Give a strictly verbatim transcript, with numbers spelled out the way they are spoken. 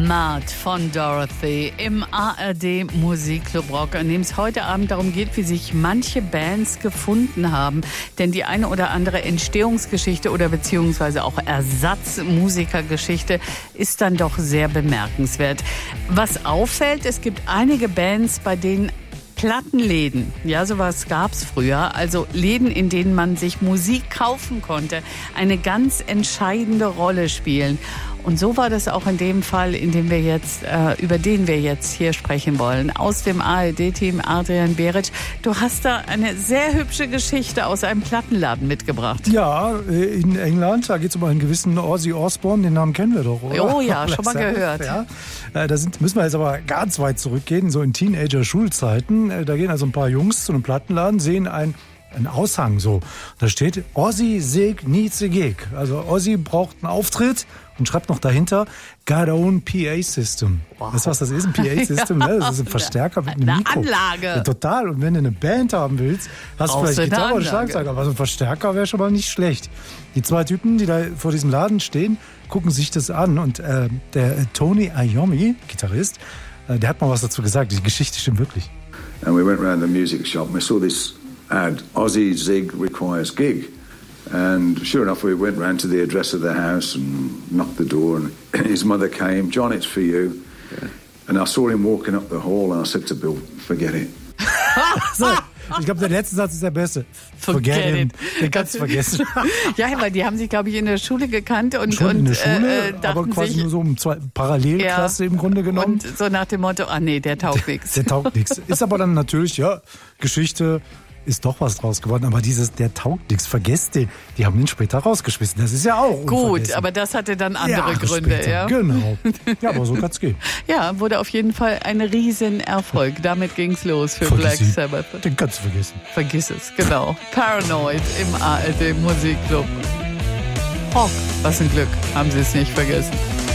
Mad von Dorothy im A R D Musikclub Rock, an dem es heute Abend darum geht, wie sich manche Bands gefunden haben. Denn die eine oder andere Entstehungsgeschichte oder beziehungsweise auch Ersatzmusikergeschichte ist dann doch sehr bemerkenswert. Was auffällt, es gibt einige Bands, bei denen Plattenläden, ja, sowas gab's früher, also Läden, in denen man sich Musik kaufen konnte, eine ganz entscheidende Rolle spielen. Und so war das auch in dem Fall, in dem wir jetzt, äh, über den wir jetzt hier sprechen wollen. Aus dem A R D-Team Adrian Beric. Du hast da eine sehr hübsche Geschichte aus einem Plattenladen mitgebracht. Ja, in England, da geht es um einen gewissen Ozzy Osbourne, den Namen kennen wir doch, oder? Oh ja, schon mal gehört. Ja. Da sind, müssen wir jetzt aber ganz weit zurückgehen, so in Teenager-Schulzeiten. Da gehen also ein paar Jungs zu einem Plattenladen, sehen ein Ein Aushang so. Da steht, Ozzy Sig needs a gig. Also Ozzy braucht einen Auftritt und schreibt noch dahinter, got own P A System. Wow. Weißt du, was das ist? Ein P A System, ja. Ne? Das ist ein Verstärker mit einem eine Mikro. Anlage. Ja, total. Und wenn du eine Band haben willst, hast du vielleicht Gitarre oder Schlagzeug. Aber so ein Verstärker wäre schon mal nicht schlecht. Die zwei Typen, die da vor diesem Laden stehen, gucken sich das an. Und äh, der äh, Tony Iommi, Gitarrist, äh, der hat mal was dazu gesagt. Die Geschichte stimmt wirklich. And we went around the music shop and we saw this ad, Ozzy Zig requires gig. And sure enough, we went round to the address of the house and knocked the door, and his mother came. John, it's for you. Yeah. And I saw him walking up the hall, and I said to Bill, forget it. So, ich glaube, der letzte Satz ist der beste. Forget, Forget him. Den kannst du vergessen. Ja, weil die haben sich, glaube ich, in der Schule gekannt. Und, Schon und, in der Schule, äh, aber quasi sich, nur so um zwei Parallelklasse ja, im Grunde genommen. Und so nach dem Motto, ah nee, der taugt nichts. Der taugt nichts. Ist aber dann natürlich, ja, Geschichte... ist doch was draus geworden, aber dieses, der taugt nichts, vergesst den, die haben ihn später rausgeschmissen. Das ist ja auch gut, aber das hatte dann andere Jahre Gründe. Später. Ja? Genau. Ja, aber so kann's gehen. Ja, wurde auf jeden Fall ein Riesenerfolg. Damit ging's los für Vergiss Black ihn. Sabbath. Den kannst du vergessen. Vergiss es, genau. Paranoid im A R D Musikclub. Oh, was ein Glück, haben sie es nicht vergessen.